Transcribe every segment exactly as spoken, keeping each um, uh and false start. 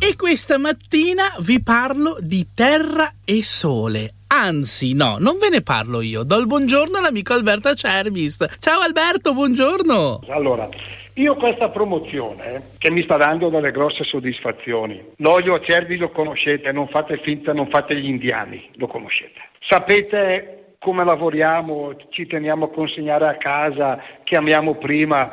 E questa mattina vi parlo di Terra e Sole. Anzi, no, non ve ne parlo io. Do il buongiorno all'amico Alberto Acervis. Ciao Alberto, buongiorno. Allora, io questa promozione che mi sta dando delle grosse soddisfazioni. L'olio Acervis lo conoscete, non fate finta, non fate gli indiani, lo conoscete. Sapete come lavoriamo, ci teniamo a consegnare a casa, chiamiamo prima.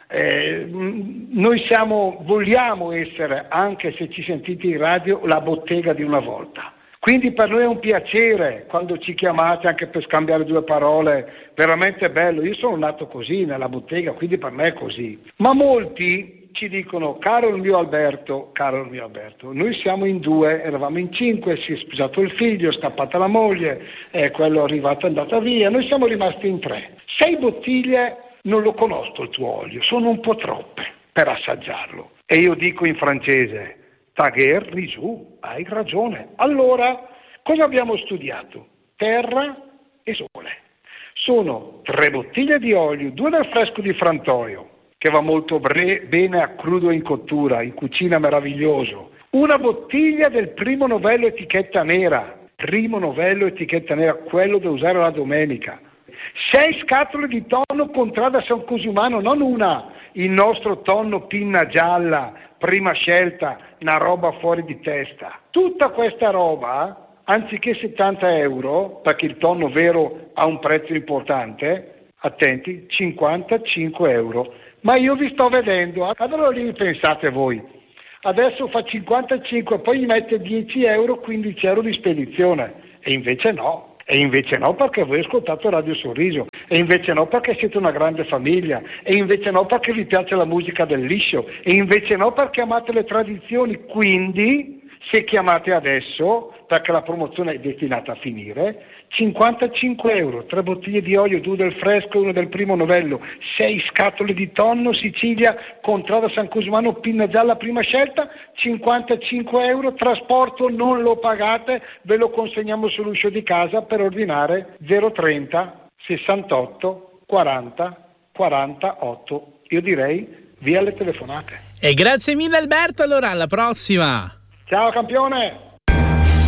Eh, noi siamo, vogliamo essere, anche se ci sentite in radio, la bottega di una volta. Quindi per noi è un piacere quando ci chiamate anche per scambiare due parole, veramente bello. Io sono nato così nella bottega, quindi per me è così. Ma molti ci dicono: caro il mio Alberto, caro il mio Alberto, noi siamo in due, eravamo in cinque, si è sposato il figlio, è scappata la moglie, eh, quello è arrivato, è andata via, noi siamo rimasti in tre. Sei bottiglie. Non lo conosco il tuo olio, sono un po' troppe per assaggiarlo. E io dico in francese: Tagher Risou, hai ragione. Allora, cosa abbiamo studiato? Terra e sole. Sono tre bottiglie di olio, due del fresco di Frantoio, che va molto bre- bene a crudo in cottura, in cucina meraviglioso. Una bottiglia del primo novello etichetta nera, primo novello etichetta nera, quello da usare la domenica. Sei scatole di tonno Contrada San Cosumano, non una, il nostro tonno pinna gialla, prima scelta, una roba fuori di testa. Tutta questa roba, anziché settanta euro, perché il tonno vero ha un prezzo importante, attenti, cinquantacinque euro. Ma io vi sto vedendo, allora lì pensate voi, adesso fa cinquantacinque, poi gli mette dieci euro, quindici euro di spedizione, e invece no. E invece no, perché voi ascoltate Radio Sorriso, e invece no perché siete una grande famiglia, e invece no perché vi piace la musica del liscio, e invece no perché amate le tradizioni. Quindi, se chiamate adesso, perché la promozione è destinata a finire, cinquantacinque euro, tre bottiglie di olio, due del fresco e uno del primo novello, sei scatole di tonno Sicilia, Contrada San Cosumano, pinna gialla, prima scelta, cinquantacinque euro, trasporto non lo pagate, ve lo consegniamo sull'uscio di casa per ordinare zero trenta sessantotto quaranta quarantotto. Io direi via le telefonate. E grazie mille Alberto, allora alla prossima. Ciao campione!